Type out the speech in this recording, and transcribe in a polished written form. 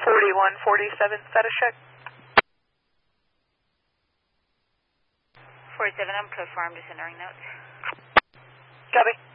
4147, status check. 47, I'm confirmed, just entering notes. Copy.